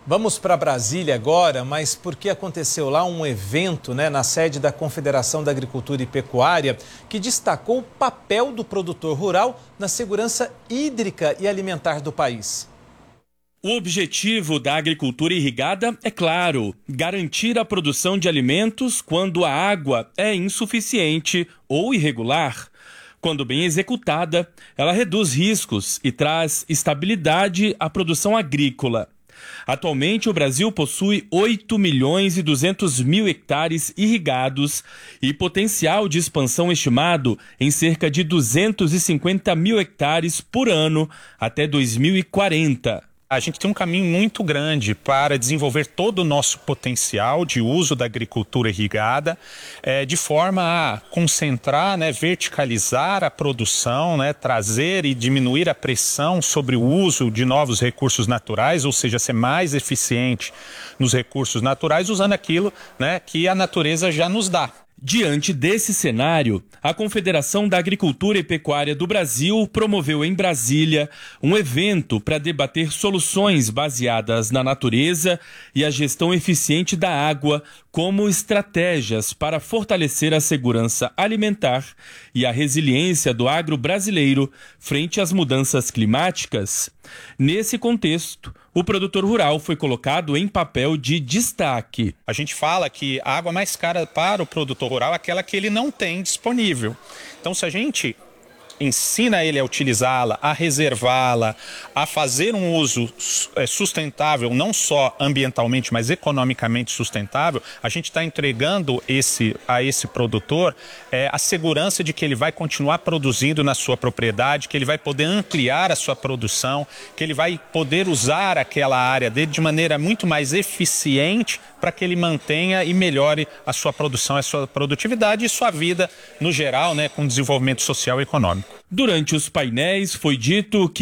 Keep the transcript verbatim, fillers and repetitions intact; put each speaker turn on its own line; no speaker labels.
Vamos para Brasília agora, mas porque aconteceu lá um evento, né, na sede da Confederação da Agricultura e Pecuária, que destacou o papel do produtor rural na segurança hídrica e alimentar do país.
O objetivo da agricultura irrigada é claro: garantir a produção de alimentos quando a água é insuficiente ou irregular. Quando bem executada, ela reduz riscos e traz estabilidade à produção agrícola. Atualmente, o Brasil possui oito milhões e duzentos mil hectares irrigados e potencial de expansão estimado em cerca de duzentos e cinquenta mil hectares por ano até dois mil e quarenta.
A gente tem um caminho muito grande para desenvolver todo o nosso potencial de uso da agricultura irrigada, é, de forma a concentrar, né, verticalizar a produção, né, trazer e diminuir a pressão sobre o uso de novos recursos naturais, ou seja, ser mais eficiente nos recursos naturais, usando aquilo, né, que a natureza já nos dá.
Diante desse cenário, a Confederação da Agricultura e Pecuária do Brasil promoveu em Brasília um evento para debater soluções baseadas na natureza e a gestão eficiente da água como estratégias para fortalecer a segurança alimentar e a resiliência do agro brasileiro frente às mudanças climáticas. Nesse contexto, o produtor rural foi colocado em papel de destaque.
A gente fala que a água mais cara para o produtor rural é aquela que ele não tem disponível. Então, se a gente ensina ele a utilizá-la, a reservá-la, a fazer um uso sustentável, não só ambientalmente, mas economicamente sustentável, a gente está entregando esse, a esse produtor é, a segurança de que ele vai continuar produzindo na sua propriedade, que ele vai poder ampliar a sua produção, que ele vai poder usar aquela área dele de maneira muito mais eficiente para que ele mantenha e melhore a sua produção, a sua produtividade e sua vida no geral, né, com desenvolvimento social e econômico.
Durante os painéis foi dito que